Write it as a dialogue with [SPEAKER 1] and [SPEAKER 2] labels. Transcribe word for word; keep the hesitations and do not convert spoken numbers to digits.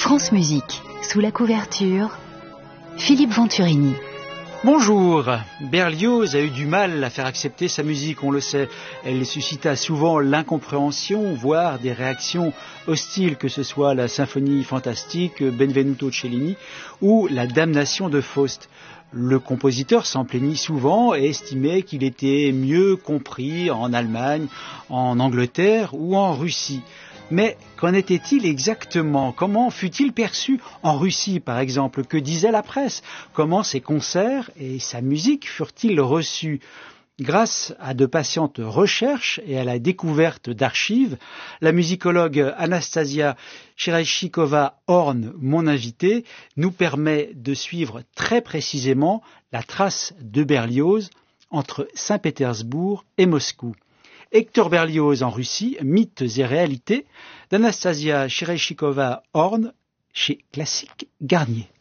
[SPEAKER 1] France Musique, sous la couverture, Philippe Venturini.
[SPEAKER 2] Bonjour. Berlioz a eu du mal à faire accepter sa musique, on le sait. Elle suscita souvent l'incompréhension, voire des réactions hostiles, que ce soit la symphonie fantastique, Benvenuto Cellini ou la Damnation de Faust. Le compositeur s'en plaignit souvent et estimait qu'il était mieux compris en Allemagne, en Angleterre ou en Russie. Mais qu'en était-il exactement? Comment fut-il perçu en Russie, par exemple? Que disait la presse? Comment ses concerts et sa musique furent-ils reçus? Grâce à de patientes recherches et à la découverte d'archives, la musicologue Anastasia Chireshikova-Horn, mon invitée, nous permet de suivre très précisément la trace de Berlioz entre Saint-Pétersbourg et Moscou. Hector Berlioz en Russie, mythes et réalités, d'Anastasia Chireshikova-Horn chez Classique Garnier.